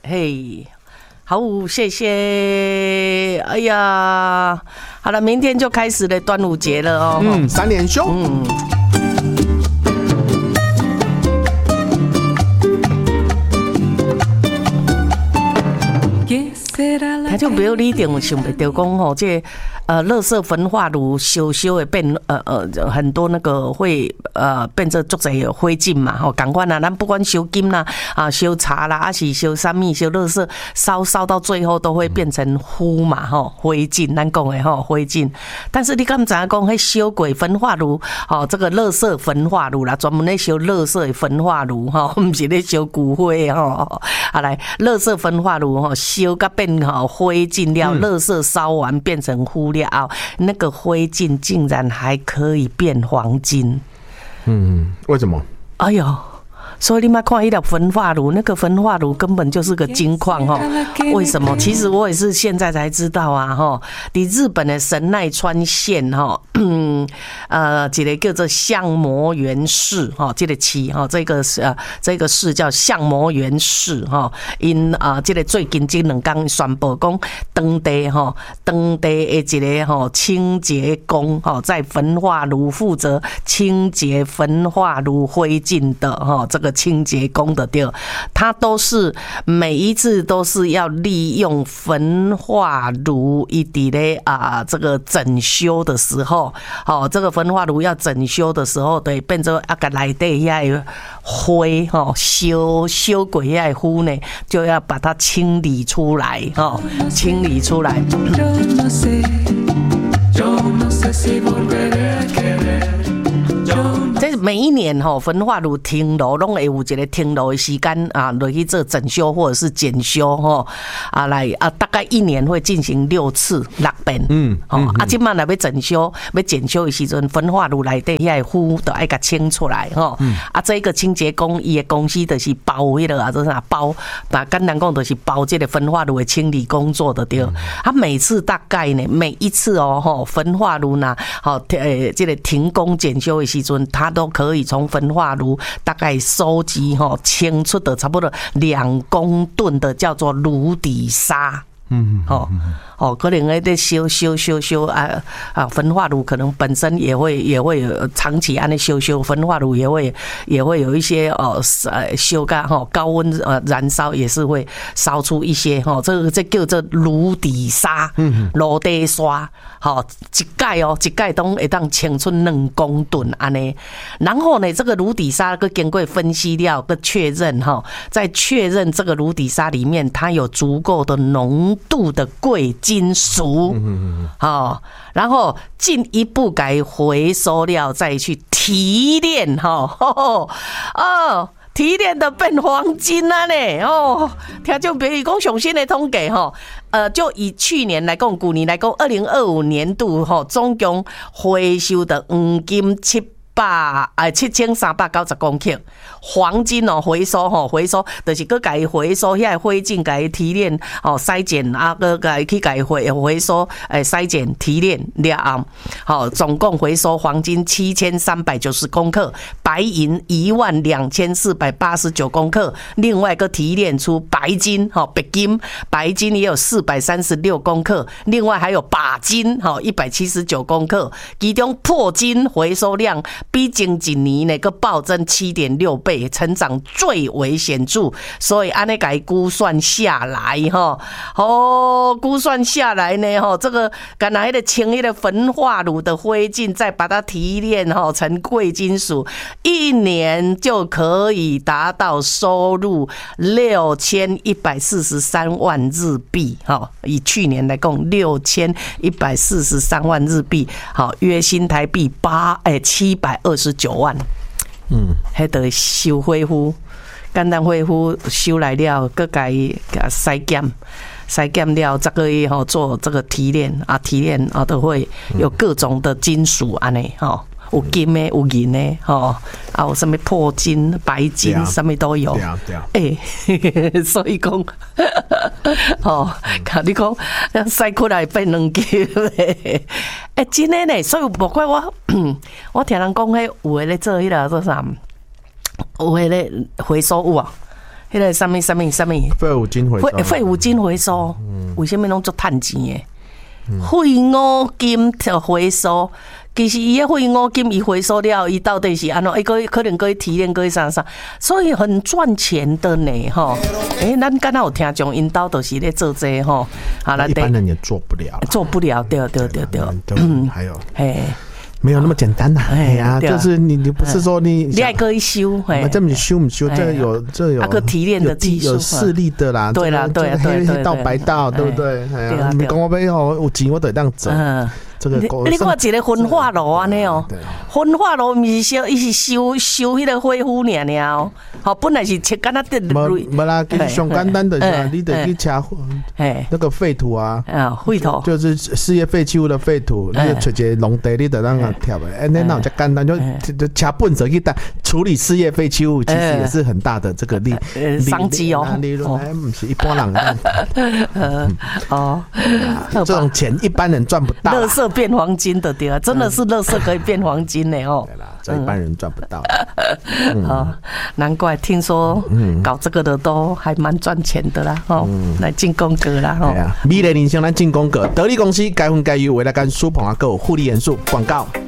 嘿，好，谢谢。哎呀，好了，明天就开始了端午节了哦。 3连休。 听众朋友，你一定想不到讲吼，这垃圾焚化炉烧会变很多那个会变成足侪灰烬嘛吼，同款啊，咱不管烧金啦烧茶啦，还是烧啥物烧垃圾，烧到最后都会变成灰嘛吼，灰烬咱讲的吼灰烬。但是你敢知影讲，迄烧过焚化炉吼，这个垃圾焚化炉啦，专门咧烧垃圾的焚化炉吼，不是咧烧骨灰吼。啊来，垃圾焚化炉吼烧到变灰烬了，垃圾烧完变成灰了后，那个灰烬竟然还可以变黄金。 为什么？ 哎呦！所以你们看一条焚化炉，那个焚化炉根本就是个金矿哈。为什么？其实我也是现在才知道啊哈。你日本的神奈川县哈，一个叫做相模原市哈，这个市哈，这个市叫相模原市哈。因这个最近这2天宣布讲，当地的一个清洁工哈，在焚化炉负责清洁焚化炉灰烬的哈，这个清洁工的对，他都是每一次都是要利用焚化炉一底咧这个整修的时候，这个焚化炉要整修的时候，对，变成个内底遐灰烧过遐灰呢，就要把它清理出来清理出来。这每一年焚化炉停炉拢会有一个停炉的时间落去做整修或者是检修来大概1年会进行6次6遍。即摆若要整修要检修的时阵，焚化炉内底遐灰都爱甲清出来这个清洁工伊的公司就是包迄个就是啥包，简单讲就是包这个焚化炉的清理工作的对。每次大概呢，每一次焚化炉呢这个停工检修的时阵，他都可以从焚化炉大概收集清出的差不多2公吨的叫做炉底沙。可能在修焚化炉可能本身也会有长期安尼修焚化炉也会有一些修干高温燃烧也是会烧出一些这叫做炉底沙，炉底沙一盖都会当清出2公吨安尼。然后呢，这个炉底沙个经过分析了个确认在确认这个炉底沙里面它有足够的浓度的贵金属，然后进一步改回收料，再去提炼，提炼的变黄金啊呢，听众朋友讲上新的统计就以去年来讲，旧年来讲，2025年度总共回收的黄金7390公克，黄金回收就是佮改回收遐灰烬，改提炼筛检佮改去改回收筛检提炼了后，总共回收黄金7390公克，白银12489公克，另外个提炼出白金白金也有436公克，另外还有钯金179公克，其中钋金回收量比前一年呢个暴增7.6倍，成长最为显著，所以按那个估算下来估算下来呢这个刚才的清一的焚化炉的灰烬，再把它提炼成贵金属，1年就可以达到收入6143万日币以去年来讲6143万日币约新台币729万。迄个收火夫，简单火夫收来了，佮佮筛检了，10个月做这个提炼都会有各种的金属安尼有金的，有银的有什么钋金、白金，什么都有。所以讲，你讲筛出来变2斤嘞，真的呢。所以包括我听人讲，有的咧做迄个做啥，有的咧回收物迄个什么废五金回收， 废五金回收，为什么拢做趁钱的？废五金就回收，其实伊个废五金伊回收了，伊到底是安怎？伊可能可以提炼，可以啥，所以很赚钱的呢，吼。咱刚好有听众因兜都是咧做这吼， 啊，一般人也做不了，对，还有，没有那么简单呐，就是你不是说你还可以修， 这么修不修？这有个提炼的技术， 有势力的啦， 对啦， 黑道白道，对不对？你讲我要有钱，我得这样走。 你看一个焚化炉安尼哦，焚化炉毋是烧，伊是烧迄个火夫尔哦，好，本来是切干那的类。没啦，其实上简单的是，你得去掐那个废土啊， 废土就是事业废弃物的废土，你就找一个农地，你得让它跳的，那种就简单，就掐笨手去打处理事业废弃物，其实也是很大的这个商机哦， 利润不是一般人这种钱一般人赚不到。 垃圾变黄金的对啊，真的是垃圾可以变黄金呢哦。 对啦，这一般人赚不到。 难怪听说搞这个的都还蛮赚钱的啦哦。来进攻哥啦哦。 美丽人生咱进攻哥，得力公司该分该优，为了跟苏鹏啊，还有护理元素广告。